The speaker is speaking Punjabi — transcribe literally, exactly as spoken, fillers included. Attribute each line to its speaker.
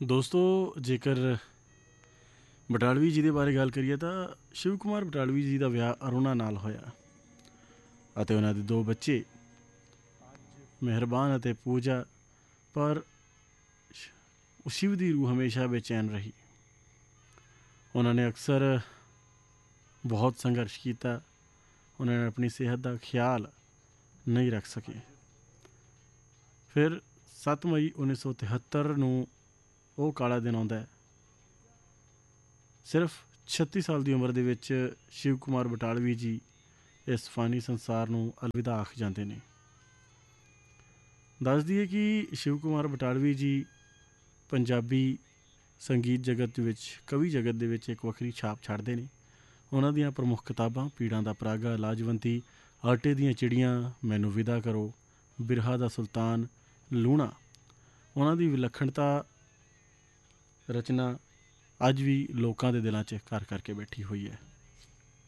Speaker 1: ਦੋਸਤੋ, ਜੇਕਰ ਬਟਾਲਵੀ ਜੀ ਦੇ ਬਾਰੇ ਗੱਲ ਕਰੀਏ ਤਾਂ ਸ਼ਿਵ ਕੁਮਾਰ ਬਟਾਲਵੀ ਜੀ ਦਾ ਵਿਆਹ ਅਰੁਣਾ ਨਾਲ ਹੋਇਆ ਅਤੇ ਉਹਨਾਂ ਦੇ ਦੋ ਬੱਚੇ ਮਿਹਰਬਾਨ ਅਤੇ ਪੂਜਾ। ਪਰ ਸ਼ਿਵ ਦੀ ਰੂਹ ਹਮੇਸ਼ਾ ਬੇਚੈਨ ਰਹੀ। ਉਹਨਾਂ ਨੇ ਅਕਸਰ ਬਹੁਤ ਸੰਘਰਸ਼ ਕੀਤਾ। ਉਹਨਾਂ ਨੇ ਆਪਣੀ ਸਿਹਤ ਦਾ ਖਿਆਲ ਨਹੀਂ ਰੱਖ ਸਕੇ। ਫਿਰ ਸੱਤ ਮਈ ਉੱਨੀ ਸੌ ਤਿਹੱਤਰ ਨੂੰ ਉਹ ਕਾਲਾ ਦਿਨ ਆਉਂਦਾ ਹੈ। ਸਿਰਫ ਛੱਤੀ ਸਾਲ ਦੀ ਉਮਰ ਦੇ ਵਿੱਚ ਸ਼ਿਵ ਕੁਮਾਰ ਬਟਾਲਵੀ ਜੀ ਇਸ ਫਾਨੀ ਸੰਸਾਰ ਨੂੰ ਅਲਵਿਦਾ ਆਖ ਜਾਂਦੇ ਨੇ। ਦੱਸ ਦਈਏ ਕਿ ਸ਼ਿਵ ਕੁਮਾਰ ਬਟਾਲਵੀ ਜੀ ਪੰਜਾਬੀ ਸੰਗੀਤ ਜਗਤ ਦੇ ਵਿੱਚ, ਕਵੀ ਜਗਤ ਦੇ ਵਿੱਚ ਇੱਕ ਵੱਖਰੀ ਛਾਪ ਛੱਡਦੇ ਨੇ। ਉਹਨਾਂ ਦੀਆਂ ਪ੍ਰਮੁੱਖ ਕਿਤਾਬਾਂ ਪੀੜਾਂ ਦਾ ਪਰਾਗਾ, ਲਾਜਵੰਤੀ, ਆਟੇ ਦੀਆਂ ਚਿੜੀਆਂ, ਮੈਨੂੰ ਵਿਦਾ ਕਰੋ, ਬਿਰਹਾ ਦਾ ਸੁਲਤਾਨ, ਲੂਣਾ। ਉਹਨਾਂ ਦੀ ਵਿਲੱਖਣਤਾ ਰਚਨਾ ਅੱਜ ਵੀ ਲੋਕਾਂ ਦੇ ਦਿਲਾਂ 'ਚ ਘਰ ਕਰਕੇ ਬੈਠੀ ਹੋਈ ਹੈ।